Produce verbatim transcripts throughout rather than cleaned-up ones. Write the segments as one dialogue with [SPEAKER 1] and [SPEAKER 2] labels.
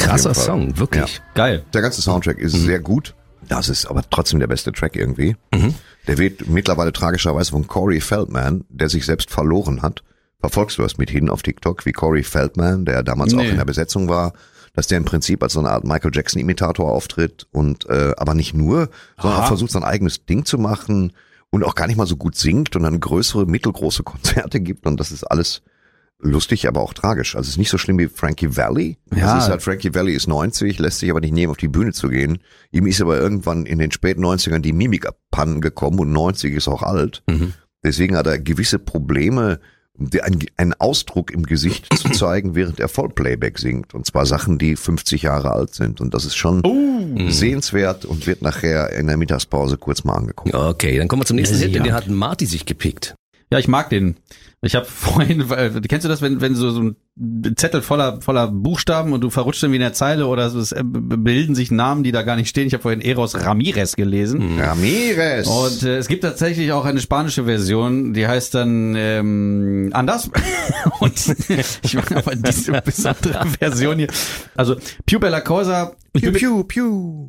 [SPEAKER 1] Krasser Song, wirklich.
[SPEAKER 2] Ja.
[SPEAKER 3] Geil.
[SPEAKER 2] Der ganze Soundtrack ist mhm. sehr gut. Das ist aber trotzdem der beste Track irgendwie. Mhm. Der wird mittlerweile tragischerweise von Corey Feldman, der sich selbst verloren hat. Verfolgst du das mithin auf TikTok, wie Corey Feldman, der damals nee. auch in der Besetzung war, dass der im Prinzip als so eine Art Michael Jackson-Imitator auftritt und äh, aber nicht nur, sondern Aha. auch versucht, sein eigenes Ding zu machen und auch gar nicht mal so gut singt und dann größere, mittelgroße Konzerte gibt und das ist alles lustig, aber auch tragisch. Also es ist nicht so schlimm wie Frankie Valli. Ja. Es ist halt, Frankie Valli ist neunzig, lässt sich aber nicht nehmen, auf die Bühne zu gehen. Ihm ist aber irgendwann in den späten neunzigern die Mimik abhanden gekommen und neunzig ist auch alt. Mhm. Deswegen hat er gewisse Probleme, einen Ausdruck im Gesicht zu zeigen, während er Vollplayback singt. Und zwar Sachen, die fünfzig Jahre alt sind. Und das ist schon uh. sehenswert und wird nachher in der Mittagspause kurz mal angeguckt.
[SPEAKER 1] Okay, dann kommen wir zum nächsten Hit, den hat Marty sich gepickt.
[SPEAKER 3] Ja, ich mag den. Ich habe vorhin, kennst du das, wenn wenn so so ein Zettel voller voller Buchstaben und du verrutscht irgendwie in der Zeile oder so, es bilden sich Namen, die da gar nicht stehen. Ich habe vorhin Eros Ramirez gelesen.
[SPEAKER 2] Ramirez.
[SPEAKER 3] Und äh, es gibt tatsächlich auch eine spanische Version, die heißt dann ähm, anders. Und ich meine aber diese besondere Version hier. Also Piu Bella Cosa.
[SPEAKER 2] Piu Piu Piu.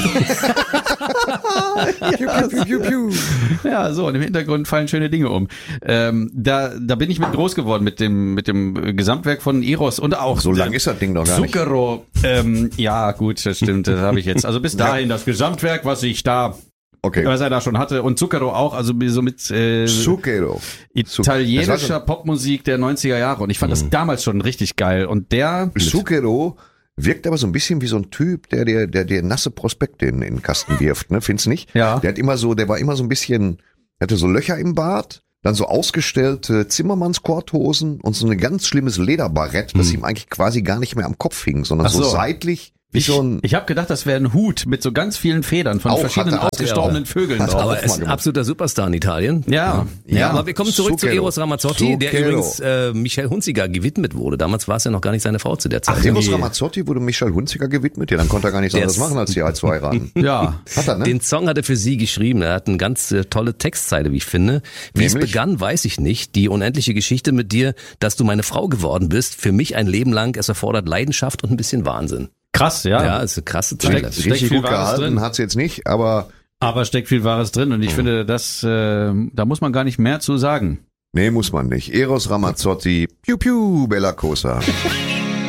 [SPEAKER 3] ja, piu, piu, piu. Ja, so, und im Hintergrund fallen schöne Dinge um. Ähm, da da bin ich mit groß geworden mit dem mit dem Gesamtwerk von Eros und auch
[SPEAKER 2] so lang ist das Ding noch gar nicht.
[SPEAKER 3] Zucchero. Ähm, ja, gut, das stimmt, das habe ich jetzt. Also bis dahin das Gesamtwerk, was ich da Okay. Was er da schon hatte. Und Zucchero auch, also so mit äh,
[SPEAKER 2] Zucchero.
[SPEAKER 3] italienischer Popmusik der neunziger Jahre. Und ich fand mhm. das damals schon richtig geil. Und der
[SPEAKER 2] Zucchero wirkt aber so ein bisschen wie so ein Typ, der dir der, der nasse Prospekte in, in den Kasten wirft, ne? Findest du nicht?
[SPEAKER 3] Ja.
[SPEAKER 2] Der hat immer so, der war immer so ein bisschen, der hatte so Löcher im Bart, dann so ausgestellte Zimmermannskorthosen und so ein ganz schlimmes Lederbarett, das hm. ihm eigentlich quasi gar nicht mehr am Kopf hing, sondern so. so seitlich. Wie
[SPEAKER 3] ich
[SPEAKER 2] so ein
[SPEAKER 3] ich habe gedacht, das wäre ein Hut mit so ganz vielen Federn von verschiedenen ausgestorbenen Vögeln drauf.
[SPEAKER 1] Aber er ist ein absoluter Superstar in Italien.
[SPEAKER 3] Ja.
[SPEAKER 1] Ja, ja. Aber wir kommen zurück
[SPEAKER 2] Zucchero.
[SPEAKER 1] zu Eros Ramazzotti, Zucchero. der übrigens äh, Michelle Hunziker gewidmet wurde. Damals war es ja noch gar nicht seine Frau zu der Zeit.
[SPEAKER 2] Ach, Eros Ramazzotti wurde Michelle Hunziker gewidmet? Ja, dann konnte er gar nichts anderes machen, als die halt zu heiraten.
[SPEAKER 3] Ja.
[SPEAKER 2] Hat er, ne?
[SPEAKER 1] Den Song hat er für sie geschrieben. Er hat eine ganz äh, tolle Textzeile, wie ich finde. Wie Nämlich? es begann, weiß ich nicht. Die unendliche Geschichte mit dir, dass du meine Frau geworden bist. Für mich ein Leben lang. Es erfordert Leidenschaft und ein bisschen Wahnsinn.
[SPEAKER 3] Krass, ja.
[SPEAKER 1] Ja, ist eine krasse Zeit.
[SPEAKER 2] Steckt, steckt richtig viel gut gehalten drin. Hat sie jetzt nicht, aber
[SPEAKER 3] aber steckt viel Wahres drin und ich mhm. finde, das äh, da muss man gar nicht mehr zu sagen.
[SPEAKER 2] Nee, muss man nicht. Eros Ramazzotti, Piu Piu Bella Cosa.